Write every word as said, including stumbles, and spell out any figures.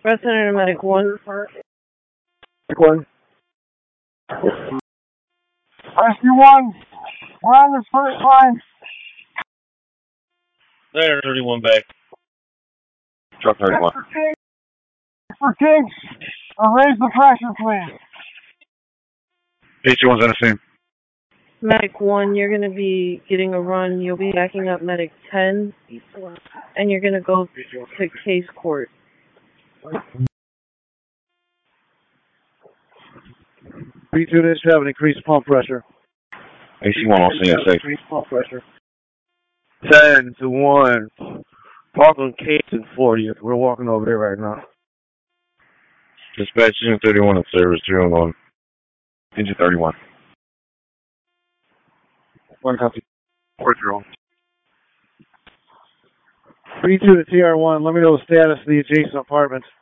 Resident Medic one. One. Rescue one. We're on the first line. There, thirty-one back. Truck thirty-one. For King. For King. Uh, raise the pressure, please. H one's on the scene. Medic one, you're going to be getting a run. You'll be backing up Medic ten, and you're going to go to case court. three two dash seven, increased pump pressure. H one on scene, safe. Increased pump pressure. ten to one. Parkland Case in fortieth. We're walking over there right now. Dispatch Engine thirty-one in service, zero one. Engine thirty-one. One copy. Four zero. three two to T R one, let me know the status of the adjacent apartments.